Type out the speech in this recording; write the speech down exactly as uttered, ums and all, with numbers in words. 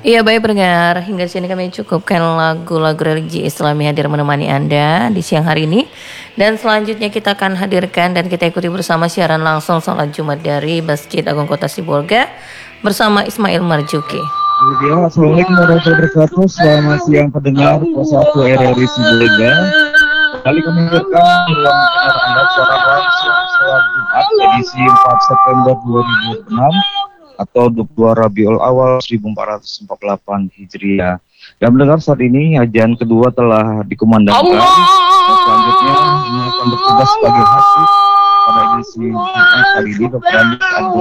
Iya baik pendengar, hingga sini kami cukupkan lagu-lagu religi Islami hadir menemani Anda di siang hari ini. Dan selanjutnya kita akan hadirkan dan kita ikuti bersama siaran langsung sholat Jumat dari Masjid Agung Kota Sibolga bersama Ismail Marzuki. Ya, Assalamualaikum warahmatullahi wabarakatuh. Selamat siang pendengar pos satu R R I Sibolga. Kali kami hadirkan ruang dengar Anda secara langsung sholat Jumat edisi empat September dua ribu dua puluh enam atau dua puluh dua Rabiul Awal seribu empat ratus empat puluh delapan Hijriah. Dan mendengar saat ini azan kedua telah dikumandangkan. Dan selanjutnya ini akan bertugas sebagai hafiz pada edisi Jumat kali ini Dokter Andi